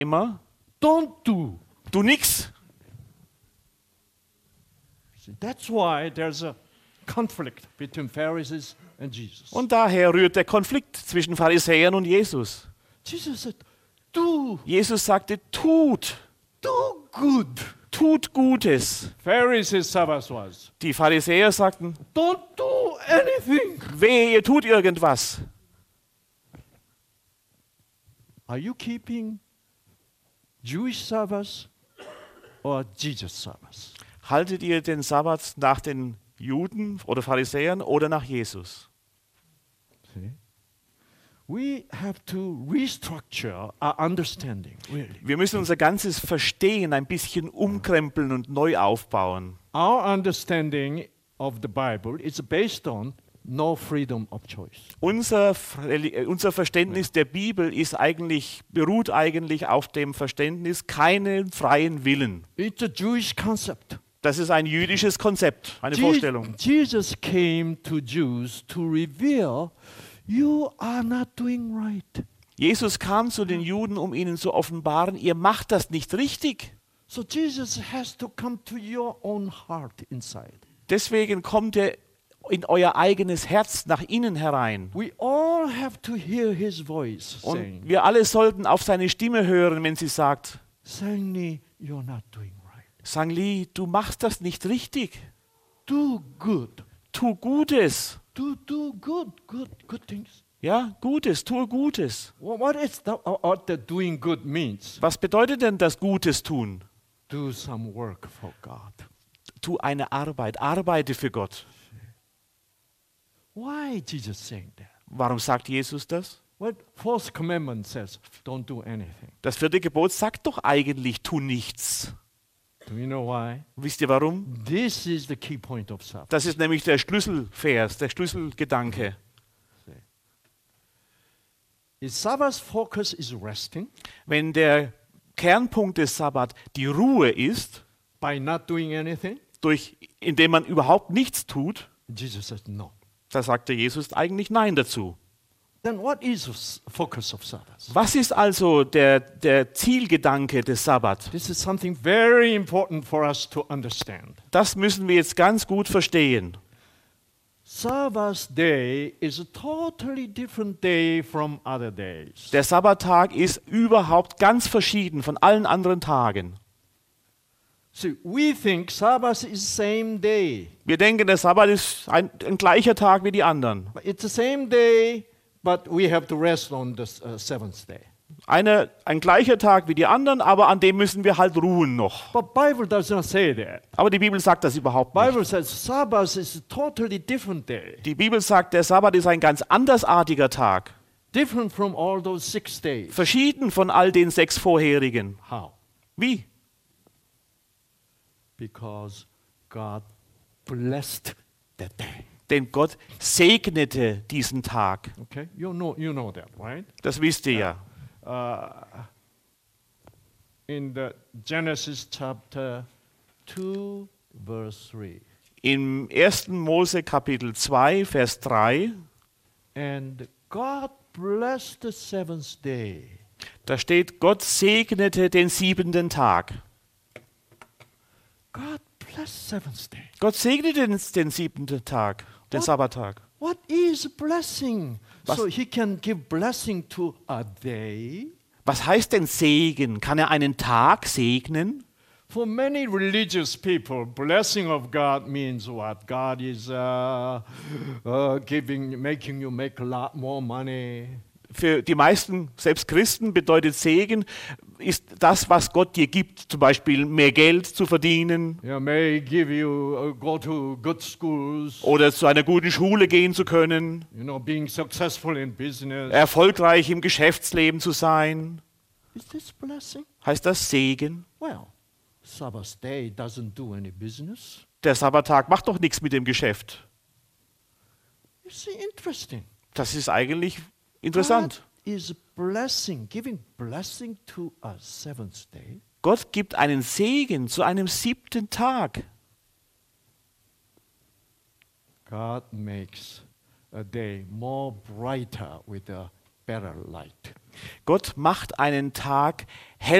immer, don't do. tu nix. See, that's why there's a conflict between Pharisees and Jesus. Und daher rührt der Konflikt zwischen Pharisäern und Jesus. Jesus said, do Jesus sagte, tut good. tut Gutes. Pharisees was, Die Pharisäer sagten, don't do anything. wehe, ihr tut irgendwas. Are you keeping Jewish Sabbath or Jesus Sabbath? Haltet ihr den Sabbat nach den Juden oder Pharisäern oder nach Jesus? See? We have to restructure our understanding, really. Wir müssen unser ganzes Verstehen ein bisschen umkrempeln und neu aufbauen. Our understanding of the Bible is based on no freedom of choice. Unser Verständnis der Bibel beruht eigentlich auf dem Verständnis keinen freien Willen. It's a Jewish concept. Das ist ein jüdisches Konzept, eine Vorstellung. Jesus came to Jews to reveal you are not doing right. Jesus kam zu den Juden, um ihnen zu offenbaren, ihr macht das nicht richtig. So Jesus has to come to your own heart inside. Deswegen kommt er in euer eigenes Herz nach innen herein. We all have to hear his voice Und saying, wir alle sollten auf seine Stimme hören, wenn sie sagt, Sangli, you're not doing right. Sangli, du machst das nicht richtig. Do good. Tu Gutes. Do good things. Ja, Gutes, tue Gutes. What the doing good means? Was bedeutet denn das Gutes tun? Do some work for God. Tu eine Arbeit, arbeite für Gott. Why Jesus saying that? Warum sagt Jesus das? What fourth commandment says, don't do anything. Das 4. Gebot sagt doch eigentlich, tu nichts. Do you know why? Wisst ihr warum? This is the key point of Sabbath. Das ist nämlich der Schlüsselvers, der Schlüsselgedanke. If Sabbath focus is resting, Wenn der Kernpunkt des Sabbat die Ruhe ist, by not doing anything, indem man überhaupt nichts tut, Jesus says no. da sagte Jesus eigentlich Nein dazu. Then what is the focus of Sabbath? Was ist also der Zielgedanke des Sabbat? This is something very important for us to understand. Das müssen wir jetzt ganz gut verstehen. Sabbath day is a totally different day from other days. Der Sabbattag ist überhaupt ganz verschieden von allen anderen Tagen. See, we think Sabbath is the same day. Wir denken, der Sabbat ist ein gleicher Tag wie die anderen. But it's the same day, but we have to rest on the seventh day. Ein gleicher Tag wie die anderen, aber an dem müssen wir halt ruhen noch. But Bible does not say that. Aber die Bibel sagt das überhaupt nicht. Bible says Sabbath is a totally different day. Die Bibel sagt, der Sabbat ist ein ganz andersartiger Tag. Different from all those 6 days. Verschieden von all den 6 vorherigen. How? Wie? Because God blessed that day. Denn Gott segnete diesen Tag. Okay? You know that, right? Das wisst ihr ja. In the Genesis chapter 2 verse 3. Im 1. Mose Kapitel 2, Vers 3, And God blessed the seventh day. da steht, Gott segnete den 7. Tag. God blessed seventh day. Gott segnete den 7. Tag, den What? Sabbattag. What is blessing? Was- So he can give blessing to a day. Was heißt denn Segen? Kann er einen Tag segnen? For many religious people, blessing of God means what? God is making you make a lot more money. Für die meisten, selbst Christen, bedeutet Segen, ist das, was Gott dir gibt, zum Beispiel mehr Geld zu verdienen Yeah, may give you go to good schools. oder zu einer guten Schule gehen zu können, Being successful in business. erfolgreich im Geschäftsleben zu sein. Is this blessing? Heißt das Segen? Well, Sabbath day doesn't do any business. Der Sabbattag macht doch nichts mit dem Geschäft. You see, interesting. Das ist eigentlich interessant. God is blessing, giving blessing to a seventh day. Gott gibt einen Segen zu einem 7. Tag. God makes a day more brighter with a better light. Gott macht einen Tag